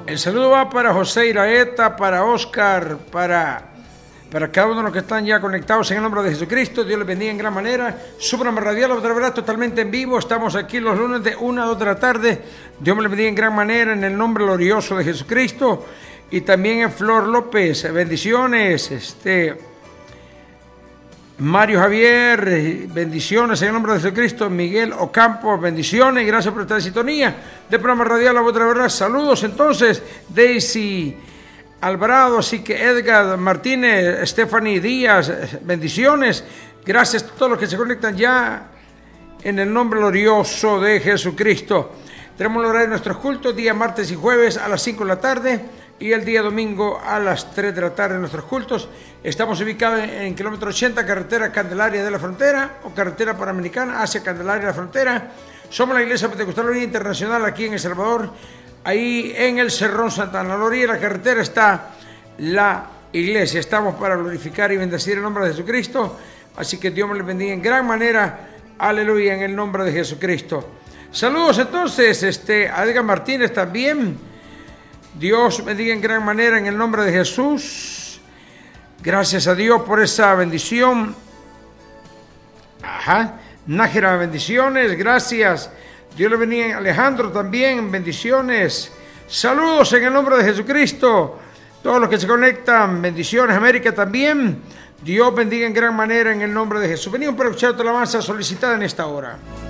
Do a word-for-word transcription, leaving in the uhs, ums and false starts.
El saludo va para José Iraeta, para Oscar, para, para cada uno de los que están ya conectados en el nombre de Jesucristo. Dios les bendiga en gran manera. Suprama Radial, otra vez totalmente en vivo. Estamos aquí los lunes de una a dos de la tarde. Dios me les bendiga en gran manera en el nombre glorioso de Jesucristo. Y también en Flor López, bendiciones. Este... Mario Javier, bendiciones en el nombre de Jesucristo. Miguel Ocampo, bendiciones, gracias por estar en sintonía del programa radial La Voz de la Verdad. Saludos entonces, Daisy Alvarado, así que Edgar Martínez, Stephanie Díaz, bendiciones, gracias a todos los que se conectan ya en el nombre glorioso de Jesucristo. Tenemos el horario de nuestros cultos, día martes y jueves a las cinco de la tarde y el día domingo a las tres de la tarde en nuestros cultos. Estamos ubicados en, en kilómetro ochenta, carretera Candelaria de la Frontera o carretera Panamericana hacia Candelaria de la Frontera. Somos la Iglesia Pentecostal Unida Internacional aquí en El Salvador. Ahí en el Cerrón Santa Ana, a la orilla de la carretera está la iglesia. Estamos para glorificar y bendecir el nombre de Jesucristo. Así que Dios me les bendiga en gran manera. Aleluya, en el nombre de Jesucristo. Saludos entonces este, a Edgar Martínez también. Dios me bendiga en gran manera en el nombre de Jesús. Gracias a Dios por esa bendición. Ajá. Nájera, bendiciones. Gracias. Dios le bendiga. Alejandro también, bendiciones. Saludos en el nombre de Jesucristo. Todos los que se conectan, bendiciones. América también. Dios bendiga en gran manera en el nombre de Jesús. Venimos para escuchar tu alabanza solicitada en esta hora.